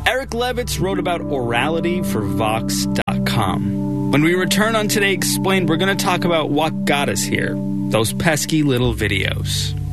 Eric Levitz wrote about orality for Vox.com. When we return on Today Explained, we're going to talk about what got us here. Those pesky little videos.